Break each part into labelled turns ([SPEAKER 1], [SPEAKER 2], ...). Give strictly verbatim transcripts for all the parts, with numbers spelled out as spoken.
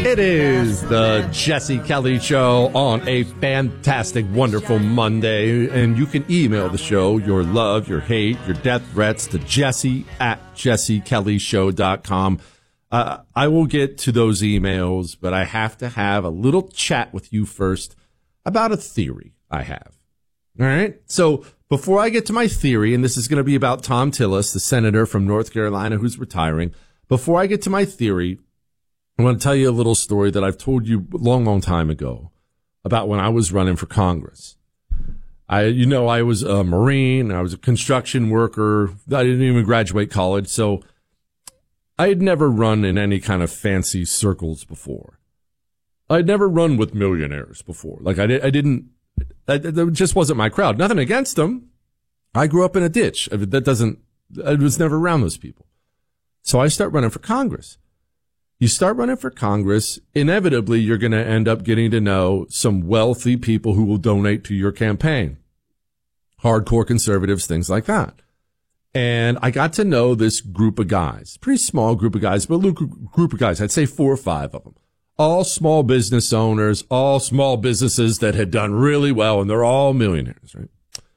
[SPEAKER 1] It is the Jesse Kelly Show on a fantastic, wonderful Monday. And you can email the show your love, your hate, your death threats to Jesse at jesse kelly show dot com. Uh, I will get to those emails, but I have to have a little chat with you first about a theory I have. All right. So before I get to my theory, and this is going to be about Thom Tillis, the senator from North Carolina who's retiring. Before I get to my theory, I want to tell you a little story that I've told you a long, long time ago about when I was running for Congress. I, you know, I was a Marine. I was a construction worker. I didn't even graduate college. So I had never run in any kind of fancy circles before. I'd never run with millionaires before. Like I, did, I didn't, that just wasn't my crowd. Nothing against them. I grew up in a ditch. That doesn't, I was never around those people. So I start running for Congress. You start running for Congress, inevitably you're going to end up getting to know some wealthy people who will donate to your campaign. Hardcore conservatives, things like that. And I got to know this group of guys, pretty small group of guys, but a little group of guys. I'd say four or five of them. All small business owners, all small businesses that had done really well, and they're all millionaires, right?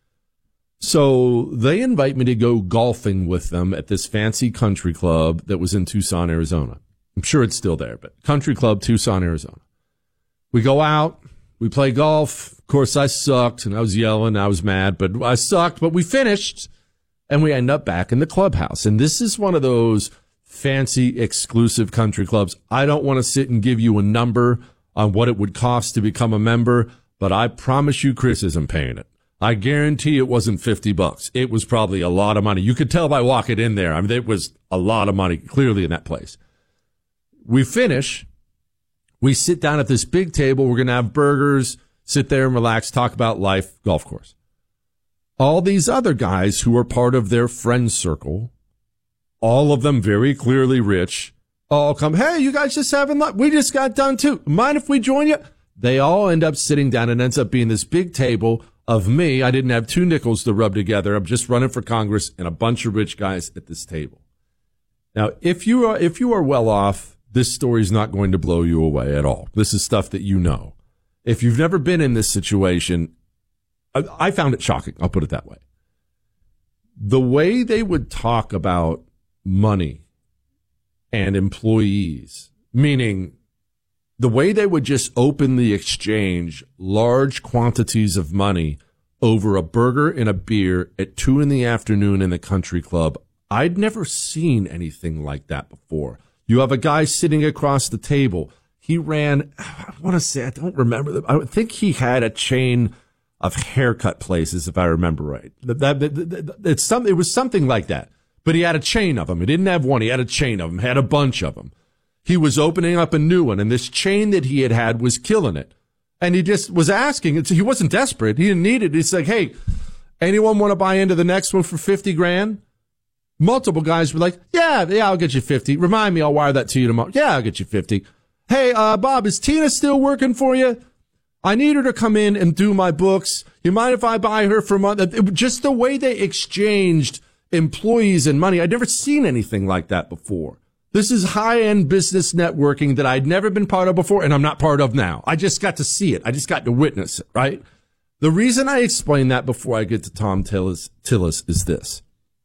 [SPEAKER 1] So they invite me to go golfing with them at this fancy country club that was in Tucson, Arizona. I'm sure it's still there, but Country Club, Tucson, Arizona. We go out, we play golf. Of course, I sucked, and I was yelling, I was mad, but I sucked, but we finished, and we end up back in the clubhouse. And this is one of those fancy, exclusive country clubs. I don't want to sit and give you a number on what it would cost to become a member, but I promise you Chris isn't paying it. I guarantee it wasn't fifty bucks. It was probably a lot of money. You could tell by walking in there. I mean, it was a lot of money clearly in that place. We finish. We sit down at this big table. We're going to have burgers, sit there and relax, talk about life, golf course. All these other guys who are part of their friend circle, all of them very clearly rich, all come, hey, you guys just having lunch? We just got done too. Mind if we join you? They all end up sitting down and ends up being this big table of me. I didn't have two nickels to rub together. I'm just running for Congress and a bunch of rich guys at this table. Now, if you are, if you are well off, this story is not going to blow you away at all. This is stuff that you know. If you've never been in this situation, I, I found it shocking. I'll put it that way. The way they would talk about money and employees, meaning the way they would just openly exchange large quantities of money over a burger and a beer at two in the afternoon in the country club. I'd never seen anything like that before. You have a guy sitting across the table. He ran, I want to say, I don't remember. I think he had a chain of haircut places, if I remember right. That, that, that, it's some, it was something like that. But he had a chain of them. He didn't have one. He had a chain of them, had a bunch of them. He was opening up a new one, and this chain that he had had was killing it. And he just was asking. He wasn't desperate. He didn't need it. He's like, hey, anyone want to buy into the next one for fifty grand? Multiple guys were like, yeah, yeah, I'll get you fifty. Remind me, I'll wire that to you tomorrow. Yeah, I'll get you fifty. Hey, uh, Bob, is Tina still working for you? I need her to come in and do my books. You mind if I buy her for a month? It, just the way they exchanged employees and money. I'd never seen anything like that before. This is high-end business networking that I'd never been part of before, and I'm not part of now. I just got to see it. I just got to witness it, right? The reason I explain that before I get to Thom Tillis, Tillis is this.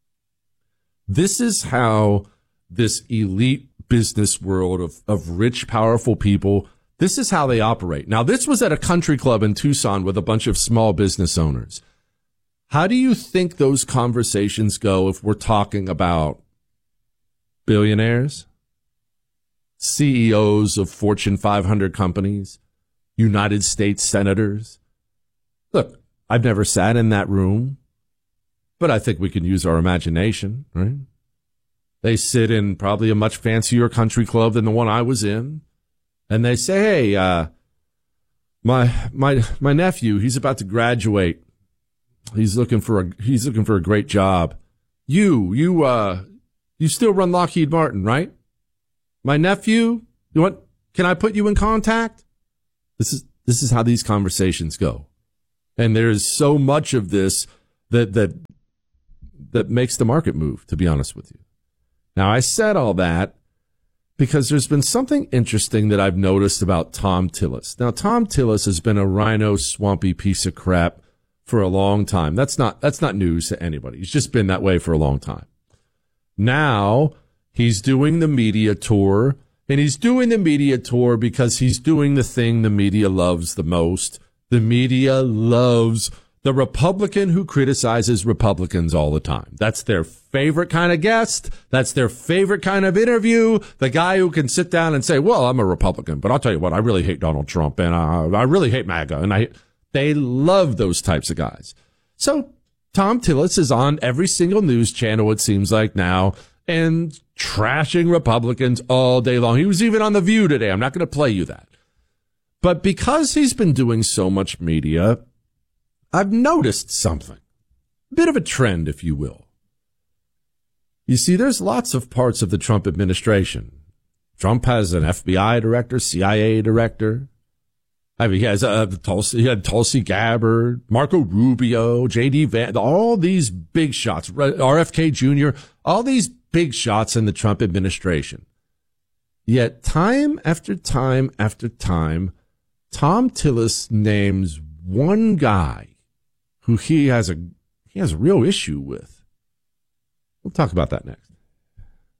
[SPEAKER 1] This is how this elite business world of, of rich, powerful people, this is how they operate. Now, this was at a country club in Tucson with a bunch of small business owners. How do you think those conversations go if we're talking about billionaires, C E Os of Fortune five hundred companies, United States senators? Look, I've never sat in that room. But I think we can use our imagination, right? They sit in probably a much fancier country club than the one I was in. And they say, hey, uh, my, my, my nephew, he's about to graduate. He's looking for a, he's looking for a great job. You, you, uh, you still run Lockheed Martin, right? My nephew, you want, can I put you in contact? This is, this is how these conversations go. And there's so much of this that, that, that makes the market move, to be honest with you. Now, I said all that because there's been something interesting that I've noticed about Thom Tillis. Now, Thom Tillis has been a rhino swampy piece of crap for a long time. That's not that's not news to anybody. He's just been that way for a long time. Now he's doing the media tour, and he's doing the media tour because he's doing the thing the media loves the most. The media loves the Republican who criticizes Republicans all the time. That's their favorite kind of guest. That's their favorite kind of interview. The guy who can sit down and say, well, I'm a Republican, but I'll tell you what, I really hate Donald Trump, and uh, I really hate MAGA. And I, they love those types of guys. So Thom Tillis is on every single news channel, it seems like now, and trashing Republicans all day long. He was even on The View today. I'm not going to play you that. But because he's been doing so much media, I've noticed something, a bit of a trend, if you will. You see, there's lots of parts of the Trump administration. Trump has an F B I director, C I A director. I mean, he has uh, Tulsi, he had Tulsi Gabbard, Marco Rubio, J D Vance, all these big shots, R F K Junior, all these big shots in the Trump administration. Yet time after time after time, Thom Tillis names one guy who he has a he has a real issue with. We'll talk about that next.